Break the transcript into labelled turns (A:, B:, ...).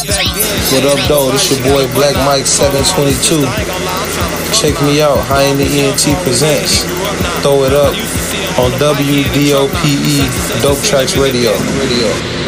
A: What up, though? This your boy Black Mike 722. Check me out. High in the ENT presents. Throw it up on WDOPE Dope Tracks Radio.